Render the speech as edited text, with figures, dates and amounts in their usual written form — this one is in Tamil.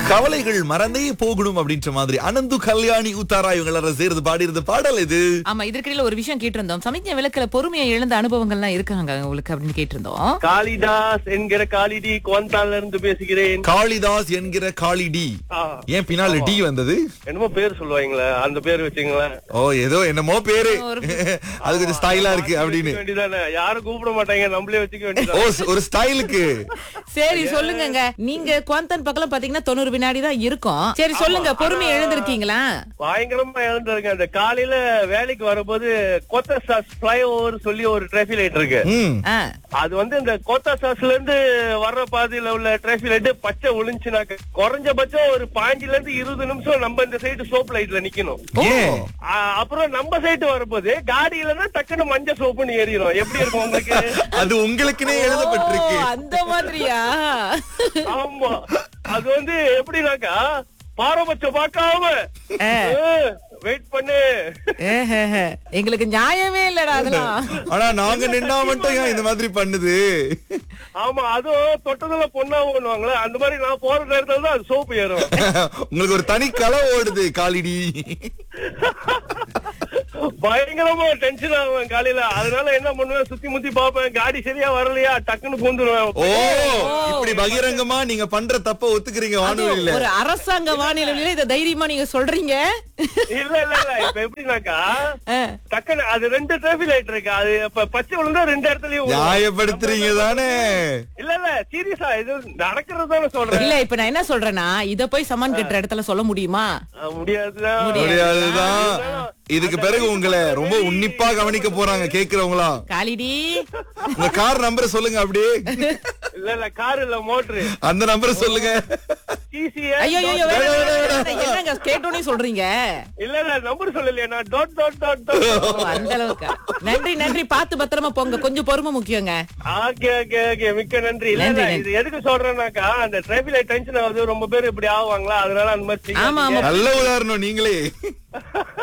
கவலைகள் மறந்தே போகணும் அப்படின்ற மாதிரி அனந்து கல்யாணி உத்தாரா இவங்க எல்லாரும் சேர்ந்து பாடியிருந்த பாடல் இது. ஆமா, இதற்கிடையில ஒரு விஷயம் கேட்டிருந்தோம். சமீப விளக்குல பொறுமையை இழந்த அனுபவங்கள்லாம் இருக்காங்க உங்களுக்கு அப்படின்னு கேட்டிருந்தோம். காளிதாஸ் என்கிற காளிடி குவந்தால இருந்து பேசுகிறேன். காளிதாஸ் என்கிற காளிடி. ஏன் பின்னால டி வந்தது? என்னமோ பேர் சொல்லுவாங்களே, அந்த பேர் வச்சுங்களேன். ஓ, ஏதோ என்னமோ பேரு அது கொஞ்சம் ஸ்டைலா இருக்கு அப்படின்னு வேண்டியதானே, யாரும் கூப்பிட மாட்டாங்க, நம்மளே வச்சுக்க வேண்டியது. ஓ, ஒரு ஸ்டைலுக்கு. சரி சொல்லுங்க, நீங்க குவாந்தன் பக்கம் பாத்தீங்கன்னா 90 வினாடி தான் இருக்கும். சரி சொல்லுங்க, பொறுமையை இழந்திருக்கீங்களா? பயங்கரமா இழந்திருக்கேன். அந்த காலையில வேலைக்கு வரும்போது கோத்தாசாஸ் ஃபிளைஓவர் சொல்லி ஒரு டிராபிக் லைட் இருக்கு. அது வந்து இந்த கோத்தாசாஸ்ல இருந்து வர்ற பாதையில உள்ள டிராபிக் லைட் பச்சை ஒளிஞ்சுனாக்க குறைஞ்சபட்சம் ஒரு 15 இருந்து 20 நிமிஷம் நம்ம இந்த சைடு சோப் லைட்ல நிக்கணும். அப்புறம் நம்ம சைடு வரும்போது காடியிலன்னா டக்குன்னு மஞ்சள் சோப்புன்னு ஏறிடும். எப்படி இருக்கும் உங்களுக்கு? அது உங்களுக்குனே எழுதப்பட்டிருக்கு. அந்த மாதிரியா? ஆமா, அது வந்து எப்படின்னாக்கா பாரபட்சம் பார்க்காம வெயிட் பண்ணு. எங்களுக்கு நியாயமே இல்லடா அதெல்லாம். ஆனா நாங்க நின்னா மட்டும் ஏன் இந்த மாதிரி பண்ணுது? ஆமா, அதுவும் தொட்டதுல பொண்ணா பண்ணுவாங்களே, அந்த மாதிரி நான் போற நேரத்துல தான் அது சோப்பு ஏறும். உங்களுக்கு ஒரு தனி கலை ஓடுது காலிடி. பயங்கரமா டென்ஷன் ஆகும் காலையில. அதனால என்ன பண்ணுவேன், சுத்தி முத்தி பாப்பேன், காடி சரியா வரலையா டக்குன்னு பூந்துருவேன். ஓ, இப்படி பகிரங்கமா நீங்க பண்ற தப்ப ஒத்துக்கிறீங்க வானொலியில? ஒரு அரசாங்க வானொலியில இத தைரியமா நீங்க சொல்றீங்க? இல்ல இல்ல இல்ல, இப்ப எப்படின்னாக்கா டக்குன்னு அது 2 டிராபிக் லைட் இருக்கு, அது இப்ப பச்சை விழுந்தா 2 இடத்துலயும் நியாயப்படுத்துறீங்க தானே? இல்ல இல்ல, சீரியஸா இது நடக்கிறது தானே சொல்றேன். இல்ல, இப்ப நான் என்ன சொல்றேன்னா, இத போய் சமான் கட்டுற இடத்துல சொல்ல முடியுமா? முடியாதுதான். இதுக்கு பிறகு உங்களை ரொம்ப உன்னிப்பா கவனிக்க போறாங்க கேக்குறவங்களா. காலிடி, உங்க கார் நம்பர் சொல்லுங்க அப்படியே. இல்ல இல்ல, கார் இல்ல மோட்டர். அந்த நம்பர் சொல்லுங்க. ஐயோ என்னங்க கேட்டோனே சொல்றீங்க? இல்ல இல்ல, நம்பர் சொல்லலையா, நான் டாட் டாட் டாட் டாட். அந்த அளவுக்கு. நன்றி நன்றி, பார்த்து பத்திரமா போங்க, கொஞ்சம் பொறுமை முக்கியங்க. ஓகே ஓகே ஓகே, மிக்க நன்றி. இல்ல இல்ல, இது எதுக்கு சொல்றேன்னாக்கா அந்த டிராபிக் லைட் டென்ஷன் ஆகுது, ரொம்ப பேர் இப்படி ஆவாங்களா, அதனால அந்த மாதிரி. நல்ல உதாரணம் நீங்களே.